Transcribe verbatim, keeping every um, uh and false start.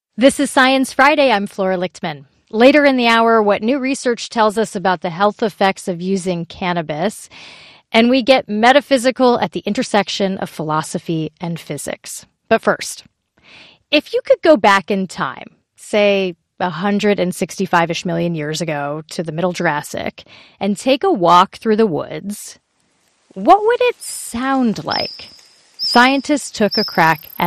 This is Science Friday. I'm Flora Lichtman. Later in the hour, what new research tells us about the health effects of using cannabis. And we get metaphysical at the intersection of philosophy and physics. But first, if you could go back in time, say one hundred sixty-five-ish million years ago to the Middle Jurassic, and take a walk through the woods, what would it sound like? Scientists took a crack at